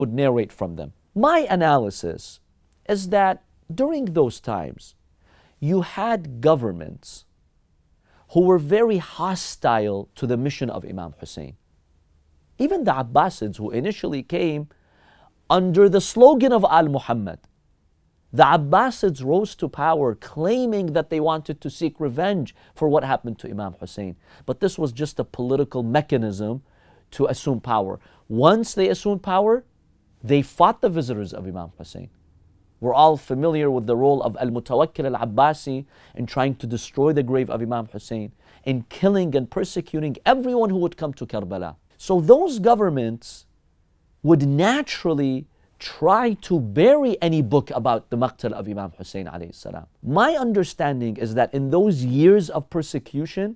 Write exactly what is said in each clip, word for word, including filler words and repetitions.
would narrate from them. My analysis is that during those times, you had governments who were very hostile to the mission of Imam Hussein. Even the Abbasids, who initially came under the slogan of Al-Muhammad, the Abbasids rose to power claiming that they wanted to seek revenge for what happened to Imam Hussein. But this was just a political mechanism to assume power. Once they assumed power, they fought the visitors of Imam Hussein. We're all familiar with the role of Al-Mutawakkil Al-Abbasi in trying to destroy the grave of Imam Hussein, in killing and persecuting everyone who would come to Karbala. So those governments would naturally try to bury any book about the maqtal of Imam Hussein alayhi salam. My understanding is that in those years of persecution,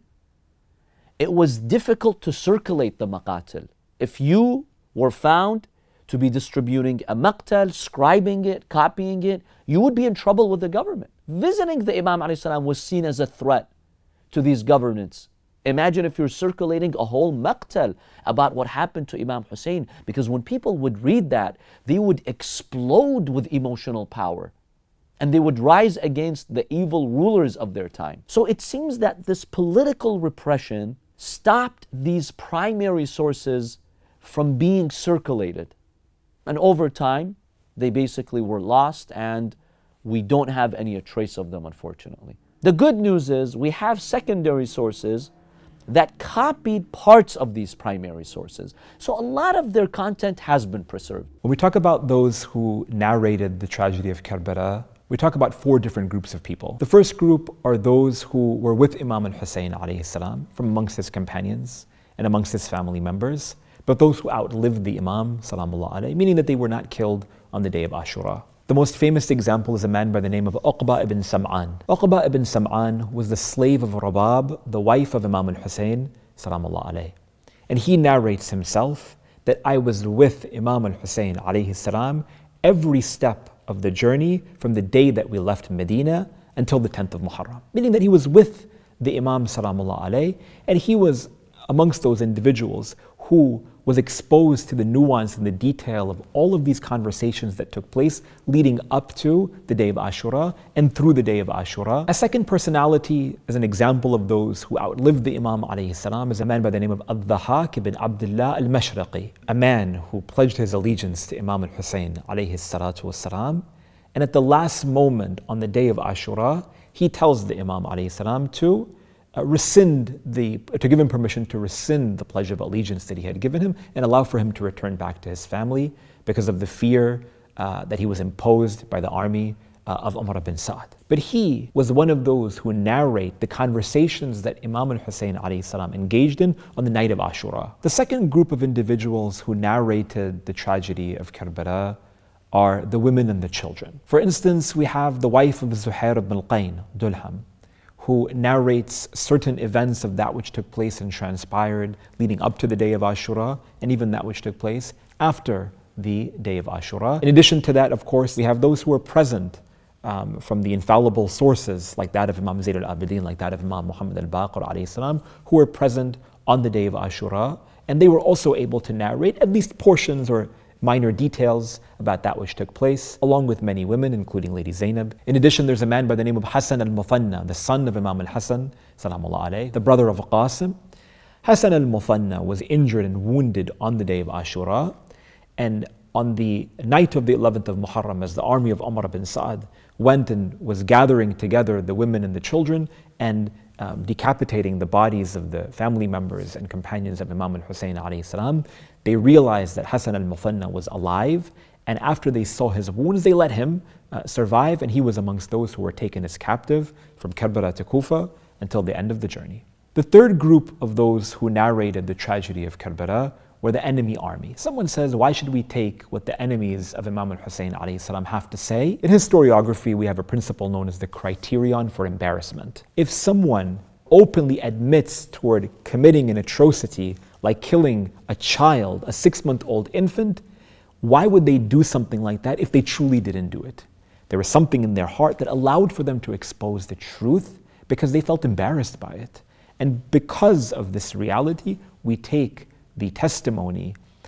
it was difficult to circulate the maqatil. If you were found to be distributing a maqtal, scribing it, copying it, you would be in trouble with the government. Visiting the Imam alayhi salam was seen as a threat to these governments. Imagine if you're circulating a whole maqtal about what happened to Imam Hussein, because when people would read that, they would explode with emotional power and they would rise against the evil rulers of their time. So it seems that this political repression stopped these primary sources from being circulated. And over time, they basically were lost and we don't have any trace of them, unfortunately. The good news is we have secondary sources that copied parts of these primary sources. So a lot of their content has been preserved. When we talk about those who narrated the tragedy of Karbala, we talk about four different groups of people. The first group are those who were with Imam al-Hussein alayhi salam, from amongst his companions and amongst his family members, but those who outlived the Imam salamullah alayhi, meaning that they were not killed on the day of Ashura. The most famous example is a man by the name of Uqba ibn Sam'an. Uqba ibn Sam'an was the slave of Rabab, the wife of Imam al-Hussein salamullah alayhi. And he narrates himself that I was with Imam al-Hussein alayhi salam every step of the journey from the day that we left Medina until the tenth of Muharram. Meaning that he was with the Imam salamullah alayhi, and he was amongst those individuals who was exposed to the nuance and the detail of all of these conversations that took place leading up to the day of Ashura and through the day of Ashura. A second personality, as an example of those who outlived the Imam alayhi salam, is a man by the name of Al-Dhahak ibn Abdullah al-Mashriqi, a man who pledged his allegiance to Imam al-Hussein alayhi salatu wassalam. And at the last moment on the day of Ashura, he tells the Imam alayhi salam to Uh, rescind the, to give him permission to rescind the pledge of allegiance that he had given him and allow for him to return back to his family because of the fear uh, that he was imposed by the army uh, of Umar bin Sa'd. But he was one of those who narrate the conversations that Imam al-Hussein alayhi salam engaged in on the night of Ashura. The second group of individuals who narrated the tragedy of Karbala are the women and the children. For instance, we have the wife of Zuhair ibn al-Qayn, Dulham, who narrates certain events of that which took place and transpired leading up to the day of Ashura, and even that which took place after the day of Ashura. In addition to that, of course, we have those who were present um, from the infallible sources, like that of Imam Zayd al-Abidin, like that of Imam Muhammad al-Baqir alayhi salam, who were present on the day of Ashura, and they were also able to narrate at least portions or minor details about that which took place, along with many women, including Lady Zainab. In addition, there's a man by the name of Hassan al-Muthanna, the son of Imam al-Hassan, salamullah alayhi, the brother of Qasim. Hassan al-Muthanna was injured and wounded on the day of Ashura, and on the night of the eleventh of Muharram, as the army of Umar bin Sa'd went and was gathering together the women and the children and um, decapitating the bodies of the family members and companions of Imam al-Hussein alayhi salam, they realized that Hassan al-Muthanna was alive, and after they saw his wounds, they let him uh, survive, and he was amongst those who were taken as captive from Karbala to Kufa until the end of the journey. The third group of those who narrated the tragedy of Karbala were the enemy army. Someone says, why should we take what the enemies of Imam al-Hussein alayhi salam have to say? In historiography, we have a principle known as the criterion for embarrassment. If someone openly admits toward committing an atrocity like killing a child, a six-month-old infant, why would they do something like that if they truly didn't do it? There was something in their heart that allowed for them to expose the truth because they felt embarrassed by it. And because of this reality, we take the testimony